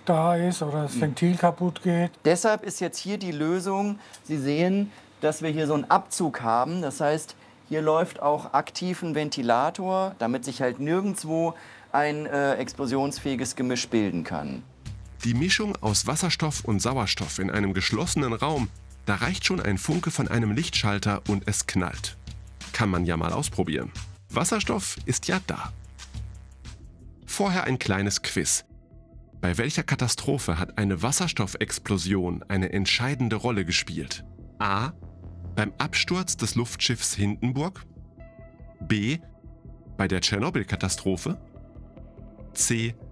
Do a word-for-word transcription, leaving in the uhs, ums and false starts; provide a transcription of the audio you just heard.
da ist oder das Ventil kaputt geht. Deshalb ist jetzt hier die Lösung, Sie sehen, dass wir hier so einen Abzug haben. Das heißt, hier läuft auch aktiv ein Ventilator, damit sich halt nirgendwo ein äh, explosionsfähiges Gemisch bilden kann. Die Mischung aus Wasserstoff und Sauerstoff in einem geschlossenen Raum, da reicht schon ein Funke von einem Lichtschalter und es knallt. Kann man ja mal ausprobieren. Wasserstoff ist ja da. Vorher ein kleines Quiz. Bei welcher Katastrophe hat eine Wasserstoffexplosion eine entscheidende Rolle gespielt? A. Beim Absturz des Luftschiffs Hindenburg? B. Bei der Tschernobyl-Katastrophe? C.